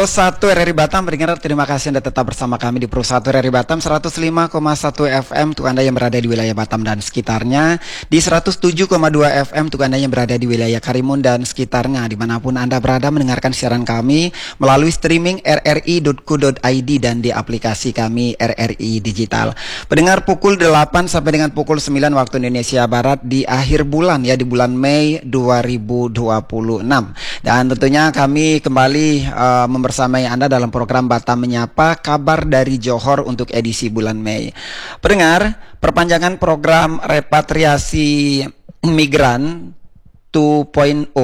Pro 1 RRI Batam, pendengar, terima kasih Anda tetap bersama kami di Pro 1 RRI Batam 105,1 FM untuk Anda yang berada di wilayah Batam dan sekitarnya, di 107,2 FM untuk Anda yang berada di wilayah Karimun dan sekitarnya, dimanapun Anda berada mendengarkan siaran kami melalui streaming rri.co.id dan di aplikasi kami RRI Digital. Pendengar, pukul 8 sampai dengan pukul 9 waktu Indonesia Barat di akhir bulan ya, di bulan Mei 2026. Dan tentunya kami kembali membersamai Anda dalam program Batam Menyapa, kabar dari Johor untuk edisi bulan Mei. Pendengar, perpanjangan program repatriasi migran 2.0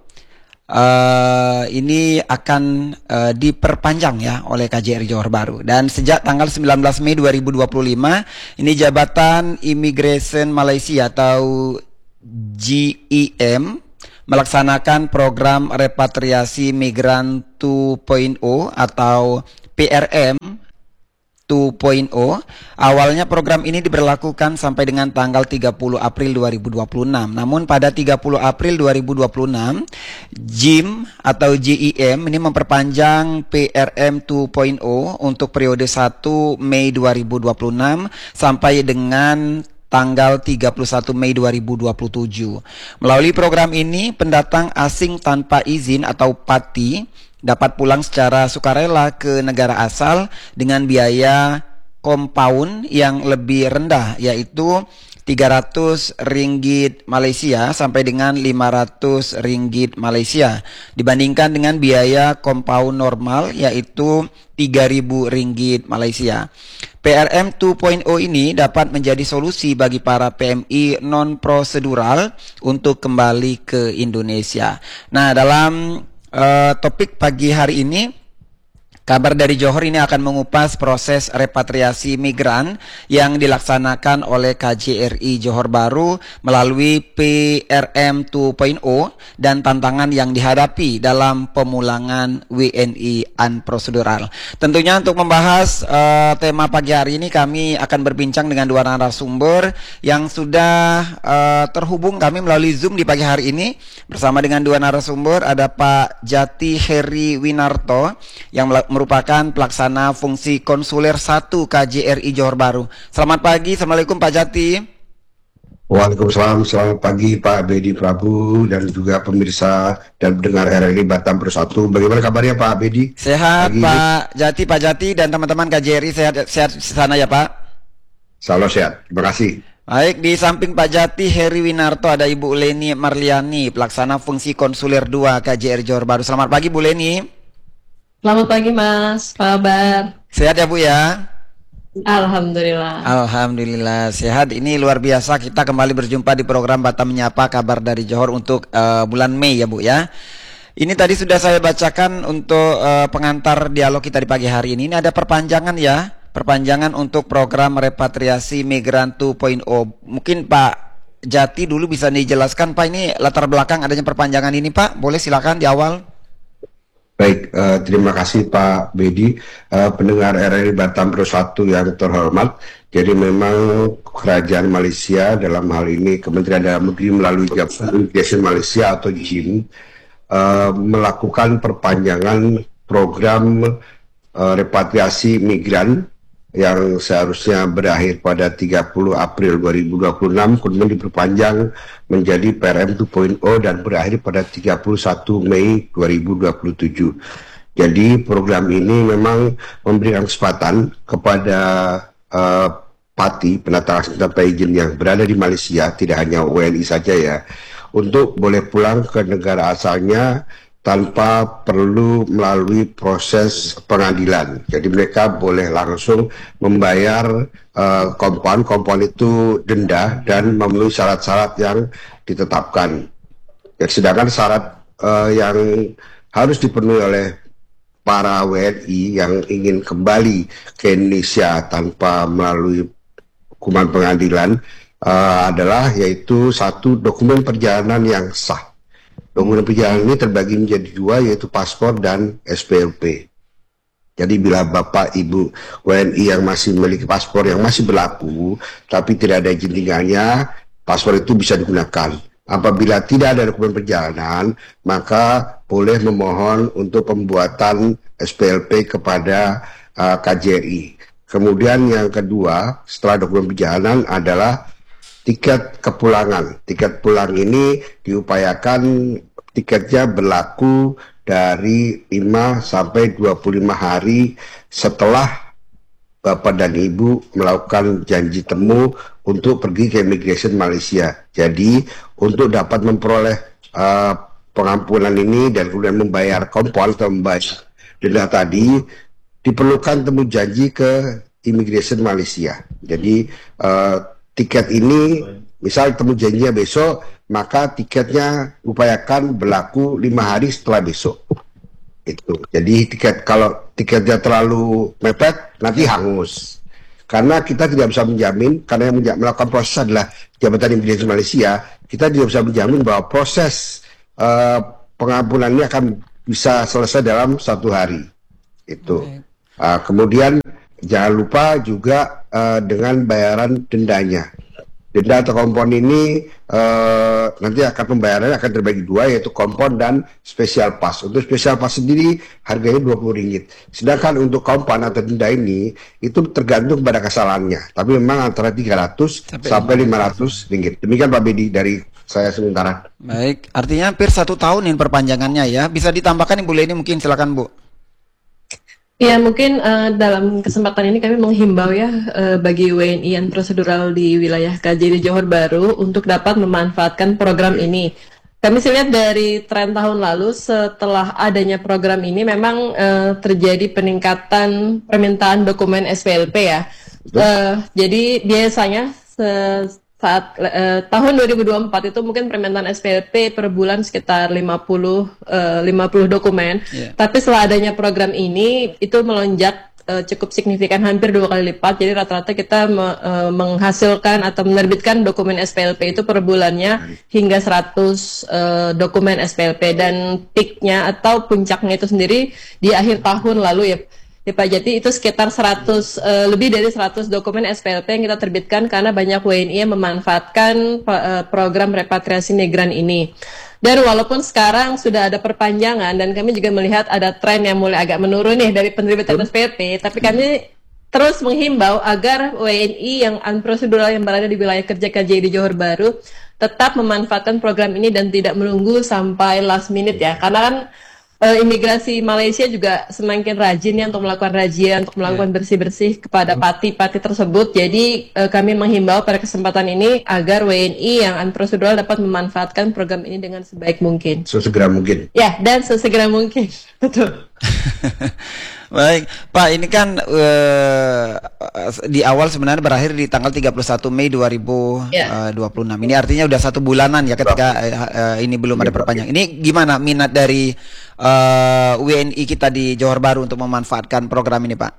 ini akan diperpanjang ya oleh KJRI Johor Bahru, dan sejak tanggal 19 Mei 2025 ini Jabatan Immigration Malaysia atau GEM melaksanakan program repatriasi migran 2.0 atau PRM 2.0. Awalnya program ini diberlakukan sampai dengan tanggal 30 April 2026. Namun pada 30 April 2026, GEM atau GEM ini memperpanjang PRM 2.0 untuk periode 1 Mei 2026 sampai dengan tanggal 31 Mei 2027. Melalui program ini, pendatang asing tanpa izin atau PATI dapat pulang secara sukarela ke negara asal dengan biaya kompaun yang lebih rendah, yaitu 300 ringgit Malaysia sampai dengan 500 ringgit Malaysia dibandingkan dengan biaya kompaun normal yaitu 3.000 ringgit Malaysia. PRM 2.0 ini dapat menjadi solusi bagi para PMI non-prosedural untuk kembali ke Indonesia. Nah, dalam topik pagi hari ini, kabar dari Johor ini akan mengupas proses repatriasi migran yang dilaksanakan oleh KJRI Johor Bahru melalui PRM 2.0 dan tantangan yang dihadapi dalam pemulangan WNI unprosedural. Tentunya untuk membahas tema pagi hari ini kami akan berbincang dengan dua narasumber yang sudah terhubung kami melalui Zoom di pagi hari ini. Bersama dengan dua narasumber ada Pak Jati Heri Winarto yang merupakan pelaksana fungsi konsuler 1 KJRI Johor Bahru. Selamat pagi, Assalamualaikum Pak Jati. Waalaikumsalam, selamat pagi Pak Bedi Prabu dan juga pemirsa dan pendengar RRI Batam Bersatu. Bagaimana kabarnya Pak Bedi? Sehat Pak Jati dan teman-teman KJRI sehat di sana ya Pak? Selalu sehat, terima kasih. Baik, di samping Pak Jati Heri Winarto ada Ibu Leni Marliani, pelaksana fungsi konsuler 2 KJRI Johor Bahru. Selamat pagi Bu Leni. Selamat pagi Mas, apa kabar? Sehat ya Bu ya? Alhamdulillah. Alhamdulillah sehat. Ini luar biasa, kita kembali berjumpa di program Batam Menyapa, kabar dari Johor untuk bulan Mei ya Bu ya. Ini tadi sudah saya bacakan untuk pengantar dialog kita di pagi hari ini. Ini ada perpanjangan ya, perpanjangan untuk program repatriasi migran 2.0. Mungkin Pak Jati dulu bisa dijelaskan Pak, ini latar belakang adanya perpanjangan ini Pak, boleh silakan di awal. Baik, terima kasih Pak Bedi, pendengar RRI Batam Bersatu yang terhormat. Jadi memang Kerajaan Malaysia dalam hal ini Kementerian Dalam Negeri melalui Jabatan Immigration Malaysia atau JIM melakukan perpanjangan program repatriasi migran yang seharusnya berakhir pada 30 April 2026 kemudian diperpanjang menjadi PRM 2.0 dan berakhir pada 31 Mei 2027. Jadi program ini memang memberikan kesempatan kepada PATI, pendatang asing tanpa izin yang berada di Malaysia, tidak hanya WNI saja ya, untuk boleh pulang ke negara asalnya tanpa perlu melalui proses pengadilan. Jadi mereka boleh langsung membayar kompon itu denda dan memenuhi syarat-syarat yang ditetapkan. Ya, sedangkan syarat yang harus dipenuhi oleh para WNI yang ingin kembali ke Indonesia tanpa melalui hukuman pengadilan adalah yaitu satu, dokumen perjalanan yang sah. Dokumen perjalanan ini terbagi menjadi dua, yaitu paspor dan SPLP. Jadi bila Bapak Ibu WNI yang masih memiliki paspor yang masih berlaku, tapi tidak ada izin tinggalnya, paspor itu bisa digunakan. Apabila tidak ada dokumen perjalanan, maka boleh memohon untuk pembuatan SPLP kepada KJRI. Kemudian yang kedua, setelah dokumen perjalanan adalah tiket kepulangan. Tiket pulang ini diupayakan tiketnya berlaku dari 5 sampai 25 hari setelah Bapak dan Ibu melakukan janji temu untuk pergi ke Immigration Malaysia. Jadi untuk dapat memperoleh pengampunan ini dan kemudian membayar kompon atau membayar denda tadi, diperlukan temu janji ke Immigration Malaysia. Jadi tiket ini, misal temu janjinya besok, maka tiketnya upayakan berlaku 5 hari setelah besok. Itu. Jadi kalau tiketnya terlalu mepet, nanti hangus. Karena kita tidak bisa menjamin, karena yang melakukan proses adalah Jabatan Imigrasi Malaysia, kita tidak bisa menjamin bahwa proses pengampunan ini akan bisa selesai dalam 1 hari. Itu. Kemudian jangan lupa juga dengan bayaran dendanya. Denda atau kompon ini nanti akan pembayarannya akan terbagi 2, yaitu kompon dan special pass. Untuk special pass sendiri harganya RM20. Sedangkan untuk kompon atau denda ini itu tergantung pada kesalahannya. Tapi memang antara 300 sampai RM500. Demikian Pak Bedi dari saya sementara. Baik, artinya hampir 1 tahun ini perpanjangannya ya. Bisa ditambahkan Ibu Leni mungkin, silakan Bu. Ya, mungkin dalam kesempatan ini kami menghimbau ya bagi WNI yang prosedural di wilayah KJRI Johor Bahru untuk dapat memanfaatkan program ini. Kami sih lihat dari tren tahun lalu setelah adanya program ini memang terjadi peningkatan permintaan dokumen SPLP ya. Jadi biasanya saat tahun 2024 itu mungkin permintaan SPLP per bulan sekitar 50 dokumen. Tapi setelah adanya program ini itu melonjak cukup signifikan, hampir 2 kali lipat. Jadi rata-rata kita menghasilkan atau menerbitkan dokumen SPLP itu per bulannya hingga 100 dokumen SPLP, dan peaknya atau puncaknya itu sendiri di akhir tahun lalu ya Pak Jati, itu sekitar lebih dari 100 dokumen SPLP yang kita terbitkan karena banyak WNI yang memanfaatkan program repatriasi migran ini. Dan walaupun sekarang sudah ada perpanjangan dan kami juga melihat ada tren yang mulai agak menurun nih dari penerbitan SPLP, tapi kami terus menghimbau agar WNI yang unprocedural yang berada di wilayah kerja KJRI Johor Bahru tetap memanfaatkan program ini dan tidak menunggu sampai last minute ya, karena kan imigrasi Malaysia juga semakin rajin ya untuk melakukan razia, untuk melakukan bersih-bersih kepada pati-pati tersebut. Jadi kami menghimbau pada kesempatan ini agar WNI yang unprocedural dapat memanfaatkan program ini dengan sebaik mungkin. Sesegera mungkin. Ya, dan sesegera mungkin. Betul. Baik, Pak, ini kan di awal sebenarnya berakhir di tanggal 31 Mei 2026. Ini artinya udah 1 bulanan ya ketika ini belum ada perpanjangan. Ini gimana minat dari WNI kita di Johor Bahru untuk memanfaatkan program ini, Pak?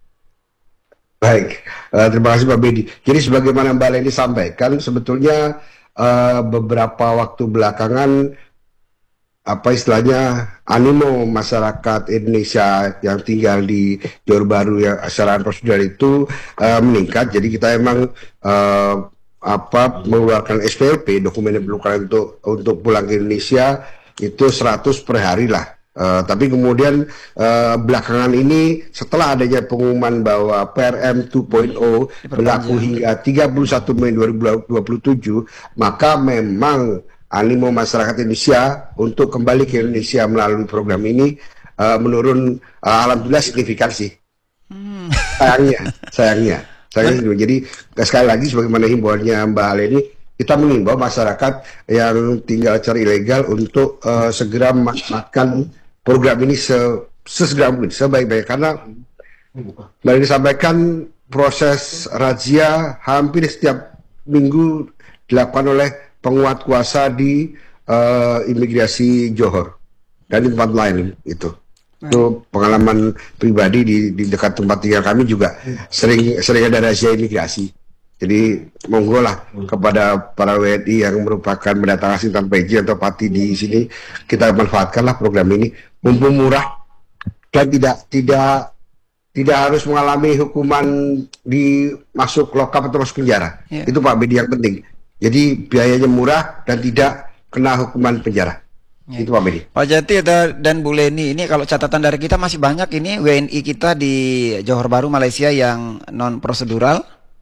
Baik, terima kasih Pak Bedi. Jadi sebagaimana Mbak Leni sampaikan, sebetulnya beberapa waktu belakangan apa istilahnya animo masyarakat Indonesia yang tinggal di Johor Bahru yang secara prosedural itu meningkat. Jadi kita emang mengeluarkan SPLP, dokumen yang diperlukan untuk pulang ke Indonesia itu 100 per hari lah. Tapi kemudian belakangan ini setelah adanya pengumuman bahwa PRM 2.0 berlaku hingga 31 Mei 2027, maka memang animo masyarakat Indonesia untuk kembali ke Indonesia melalui program ini menurun, alhamdulillah signifikan sih. Sayangnya. Jadi sekali lagi sebagaimana himbauannya Mbak Leni, kita mengimbau masyarakat yang tinggal secara ilegal untuk segera memanfaatkan program ini sesegera mungkin, sebaik-baik, karena Mbak Leni sampaikan proses razia hampir setiap minggu dilakukan oleh penguat kuasa di imigrasi Johor dan di tempat lain itu. Itu pengalaman pribadi di dekat tempat tinggal kami juga sering ada razia imigrasi. Jadi monggo lah kepada para WNI yang merupakan pendatang asing tanpa izin atau pati di sini, kita manfaatkanlah program ini, mumpung murah dan tidak harus mengalami hukuman di masuk lokap atau masuk penjara. Itu Pak Bedi yang penting. Jadi biayanya murah dan tidak kena hukuman penjara. Ya. Itu Pak Bedi. Pak Jati dan Bu Leni, ini kalau catatan dari kita masih banyak ini WNI kita di Johor Bahru Malaysia yang non prosedural.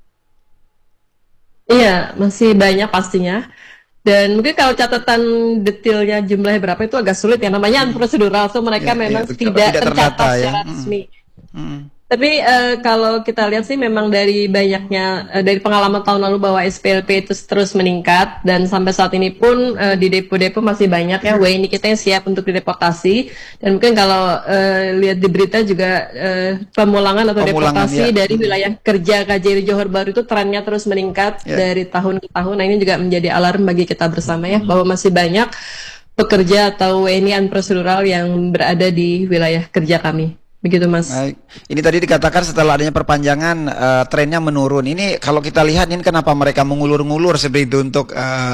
Iya, masih banyak pastinya. Dan mungkin kalau catatan detailnya jumlahnya berapa itu agak sulit ya. Namanya unprocedural, so mereka Ya, memang betul. tidak Tidak tercatat terdata ya. secara resmi. Hmm. Tapi kalau kita lihat sih memang dari banyaknya dari pengalaman tahun lalu bahwa SPLP itu terus meningkat dan sampai saat ini pun di depo-depo masih banyak ya WNI kita yang siap untuk dideportasi, dan mungkin kalau lihat di berita juga pemulangan atau Pemulangan, deportasi ya. dari wilayah kerja KJRI Johor Bahru itu trennya terus meningkat Ya. dari tahun ke tahun. Nah, ini juga menjadi alarm bagi kita bersama ya bahwa masih banyak pekerja atau WNI unprocedural yang berada di wilayah kerja kami. Begitu Mas. Baik. Ini tadi dikatakan setelah adanya perpanjangan trennya menurun. Ini kalau kita lihat ini kenapa mereka mengulur-ngulur seperti itu untuk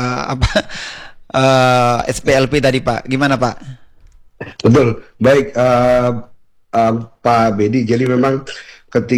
SPLP tadi Pak? Gimana Pak? Betul. Baik, Pak Bedi. Jadi memang ketika